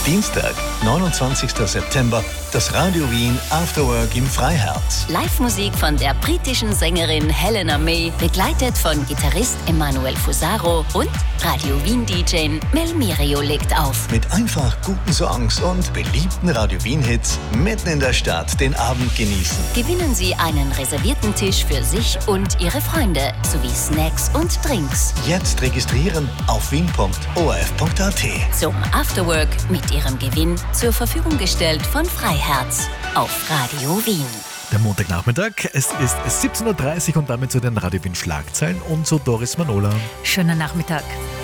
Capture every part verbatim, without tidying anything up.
Dienstag, neunundzwanzigster September, das Radio Wien Afterwork im Freiherz. Live-Musik von der britischen Sängerin Helena May, begleitet von Gitarrist Emanuel Fusaro und Radio Wien D J Mel Mirio legt auf. Mit einfach guten Songs und beliebten Radio Wien Hits mitten in der Stadt den Abend genießen. Gewinnen Sie einen reservierten Tisch für sich und Ihre Freunde sowie Snacks und Drinks. Jetzt registrieren auf wien punkt o r f punkt a t. Zum Afterwork mit Ihrem Gewinn zur Verfügung gestellt von Freiherz auf Radio Wien. Der Montagnachmittag, es ist siebzehn Uhr dreißig und damit zu den Radio Wien Schlagzeilen und zu Doris Manola. Schönen Nachmittag.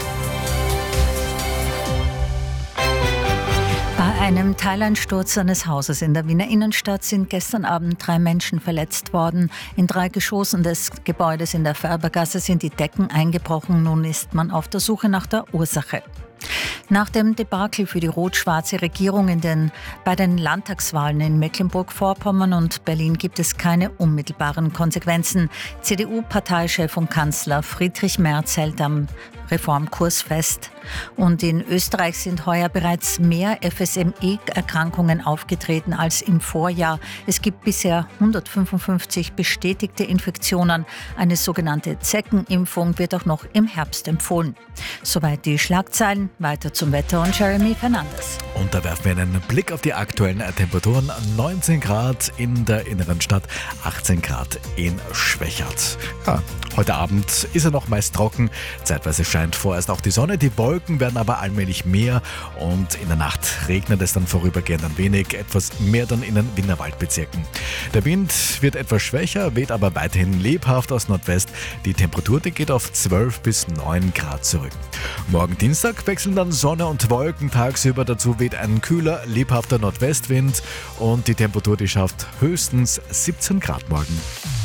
Bei einem Teileinsturz eines Hauses in der Wiener Innenstadt sind gestern Abend drei Menschen verletzt worden. In drei Geschossen des Gebäudes in der Färbergasse sind die Decken eingebrochen. Nun ist man auf der Suche nach der Ursache. Nach dem Debakel für die rot-schwarze Regierung in den, bei den Landtagswahlen in Mecklenburg-Vorpommern und Berlin gibt es keine unmittelbaren Konsequenzen. C D U-Parteichef und Kanzler Friedrich Merz hält am Reformkurs fest. Und in Österreich sind heuer bereits mehr F S M E-Erkrankungen aufgetreten als im Vorjahr. Es gibt bisher hundertfünfundfünfzig bestätigte Infektionen. Eine sogenannte Zeckenimpfung wird auch noch im Herbst empfohlen. Soweit die Schlagzeilen. Weiter zum Wetter und Jeremy Fernandes. Und da werfen wir einen Blick auf die aktuellen Temperaturen. neunzehn Grad in der inneren Stadt, achtzehn Grad in Schwechat. Ja, heute Abend ist er noch meist trocken. Zeitweise scheint vorerst auch die Sonne. Die Wolken werden aber allmählich mehr und in der Nacht regnet es dann vorübergehend ein wenig, etwas mehr dann in den Wienerwaldbezirken. Der Wind wird etwas schwächer, weht aber weiterhin lebhaft aus Nordwest. Die Temperatur die geht auf zwölf bis neun Grad zurück. Morgen Dienstag wechseln dann Sonne und Wolken tagsüber. Dazu weht ein kühler, lebhafter Nordwestwind und die Temperatur die schafft höchstens siebzehn Grad morgen.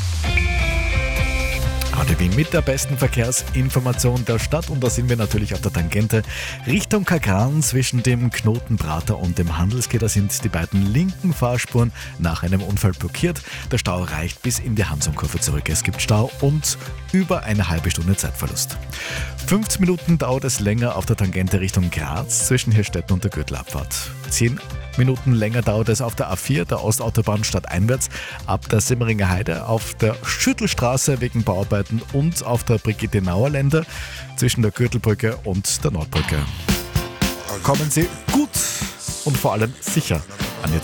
Radio Wien mit der besten Verkehrsinformation der Stadt und da sind wir natürlich auf der Tangente Richtung Kagran. Zwischen dem Knotenprater und dem Handelsgitter sind die beiden linken Fahrspuren nach einem Unfall blockiert. Der Stau reicht bis in die Hansumkurve zurück. Es gibt Stau und über eine halbe Stunde Zeitverlust. fünfzehn Minuten dauert es länger auf der Tangente Richtung Graz zwischen Hirstetten und der Gürtelabfahrt. zehn Minuten länger dauert es auf der A vier, der Ostautobahn stadteinwärts, ab der Semmeringer Heide, auf der Schüttelstraße wegen Bauarbeiten und auf der Brigitte-Nauer-Länder zwischen der Gürtelbrücke und der Nordbrücke. Kommen Sie gut und vor allem sicher